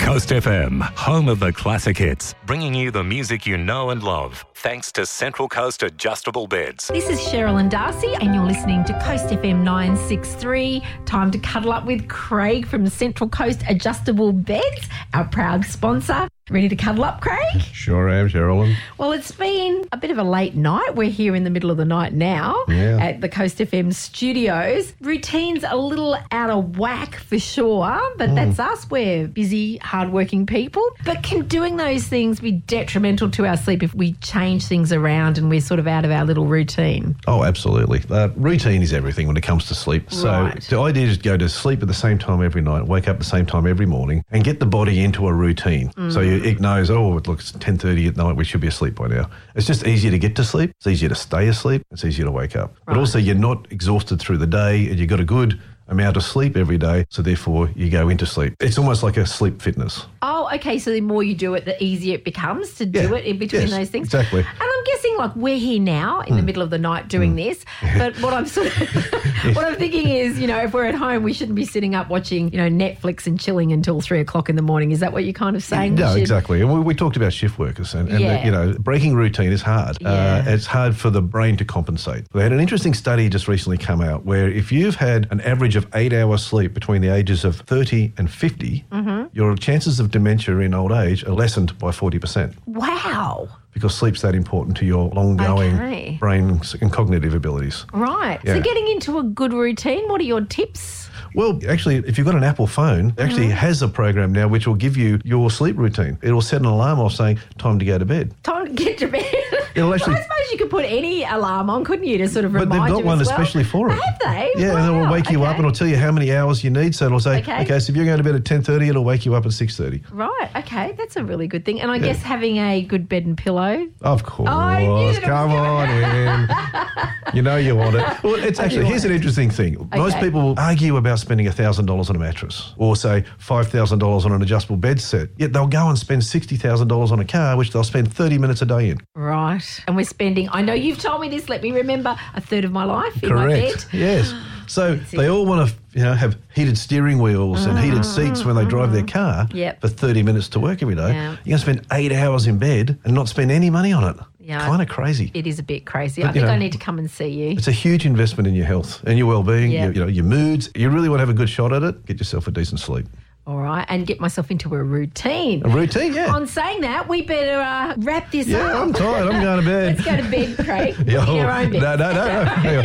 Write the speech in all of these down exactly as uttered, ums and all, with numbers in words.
Coast F M, home of the classic hits, bringing you the music you know and love, thanks to Central Coast Adjustable Beds. This is Cheryl and Darcy, and you're listening to Coast F M nine sixty-three. Time to cuddle up with Craig from Central Coast Adjustable Beds, our proud sponsor. Ready to cuddle up, Craig? Sure am, Cheryl. Well, it's been a bit of a late night. We're here in the middle of the night now yeah. at the Coast F M studios. Routine's a little out of whack for sure, but mm. that's us. We're busy, hardworking people. But can doing those things be detrimental to our sleep if we change things around and we're sort of out of our little routine? Oh, absolutely. Uh, routine is everything when it comes to sleep. So right. the idea is to go to sleep at the same time every night, wake up at the same time every morning, and get the body into a routine. Mm. So you it knows, oh, look, it's ten thirty at night, we should be asleep by now. It's just easier to get to sleep. It's easier to stay asleep. It's easier to wake up. Right. But also you're not exhausted through the day and you've got a good amount of sleep every day, so therefore you go into sleep. It's almost like a sleep fitness. Oh, okay, so the more you do it, the easier it becomes to do yeah. it in between yes, those things. Exactly. And I'm guessing, like, we're here now in mm. the middle of the night doing mm. this, but what I'm sort of, what I'm thinking is, you know, if we're at home, we shouldn't be sitting up watching, you know, Netflix and chilling until three o'clock in the morning. Is that what you're kind of saying? No, exactly. And we, we talked about shift workers and, and yeah. the, you know, breaking routine is hard. Yeah. Uh, it's hard for the brain to compensate. They had an interesting study just recently come out where if you've had an average of eight hours sleep between the ages of thirty and fifty, mm-hmm. your chances of dementia in old age are lessened by forty percent. Wow. Because sleep's that important to your ongoing okay. brain and cognitive abilities. Right. Yeah. So getting into a good routine, what are your tips? Well, actually, if you've got an Apple phone, it actually mm-hmm. has a program now which will give you your sleep routine. It'll set an alarm off saying, time to go to bed. Time to get to bed. It'll actually, well, I suppose you could put any alarm on, couldn't you, to sort of remind you But they've got one as well. especially for it. Have they? Yeah, wow. and it'll wake you okay. up and it'll tell you how many hours you need. So it'll say, okay, okay so if you're going to bed at ten thirty, it'll wake you up at six thirty. Right, okay, that's a really good thing. And I yeah. guess having a good bed and pillow. Of course. Oh, come on in. You know you want it. Well, it's actually, here's an interesting thing. Okay. Most people will argue about spending one thousand dollars on a mattress or say five thousand dollars on an adjustable bed set. Yet they'll go and spend sixty thousand dollars on a car, which they'll spend thirty minutes a day in. Right. And we're spending, I know you've told me this, let me remember, a third of my life in Correct. my bed. Yes. So they all want to, you know, have heated steering wheels and heated seats when they drive their car yep. for thirty minutes to work every day. Yeah. You're going to spend eight hours in bed and not spend any money on it. Yeah, kind of crazy. It is a bit crazy. But, I think know, I need to come and see you. It's a huge investment in your health and your well-being, yep. your, you know, your moods. You really want to have a good shot at it, get yourself a decent sleep. All right, and get myself into a routine. A routine, yeah. On saying that, we better uh, wrap this yeah, up. Yeah, I'm tired. I'm going to bed. Let's go to bed, Craig. Yo, in your own bed. No, no, no.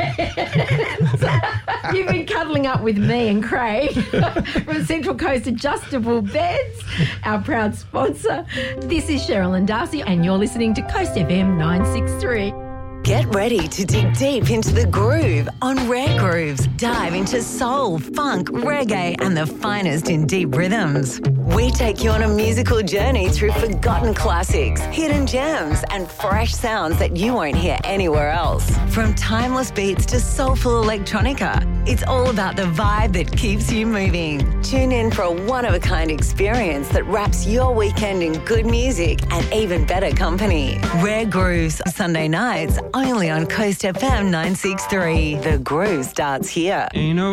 no. So, you've been cuddling up with me and Craig from Central Coast Adjustable Beds, our proud sponsor. This is Cheryl and Darcy, and you're listening to Coast F M nine sixty-three. Get ready to dig deep into the groove on Rare Grooves. Dive into soul, funk, reggae, and the finest in deep rhythms. We take you on a musical journey through forgotten classics, hidden gems, and fresh sounds that you won't hear anywhere else. From timeless beats to soulful electronica, it's all about the vibe that keeps you moving. Tune in for a one-of-a-kind experience that wraps your weekend in good music and even better company. Rare Grooves, Sunday nights, only on Coast F M nine sixty-three. The groove starts here. Ain't no